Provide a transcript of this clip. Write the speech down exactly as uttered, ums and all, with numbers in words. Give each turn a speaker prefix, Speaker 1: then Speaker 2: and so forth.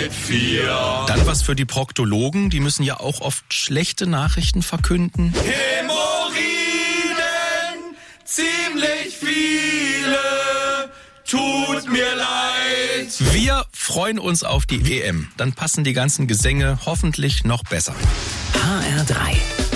Speaker 1: mit vier.
Speaker 2: Dann was für die Proktologen, die müssen ja auch oft schlechte Nachrichten verkünden.
Speaker 1: Hämorrhoiden, ziemlich viele, tut mir leid.
Speaker 2: Wir freuen uns auf die W M. Dann passen die ganzen Gesänge hoffentlich noch besser.
Speaker 3: H R drei